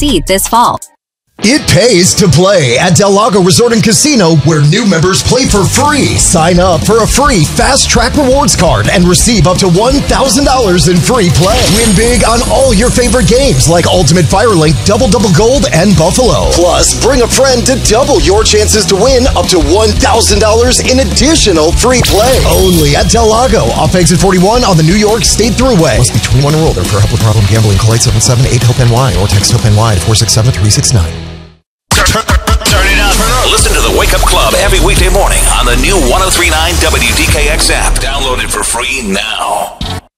succeed this fall. It pays to play at Del Lago Resort and Casino, where new members play for free. Sign up for a free Fast Track Rewards card and receive up to $1,000 in free play. Win big on all your favorite games like Ultimate Firelink, Double Double Gold, and Buffalo. Plus, bring a friend to double your chances to win up to $1,000 in additional free play. Only at Del Lago, off exit 41 on the New York State Thruway. Must be 21 or older. For help with problem gambling, call 877-8-HOPE-NY or text HOPE-NY to 467-369. Turn it up. Listen to the Wake Up Club every weekday morning on the new 103.9 WDKX app. Download it for free now.